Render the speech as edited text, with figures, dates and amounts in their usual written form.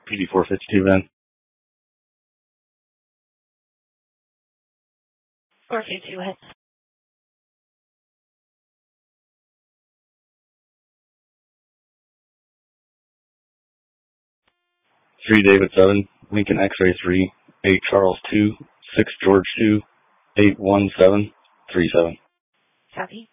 PD 452 then. 452 ahead. 3 David 7, Lincoln X-ray 3, 8 Charles 2, 6 George 2, 81737. Copy.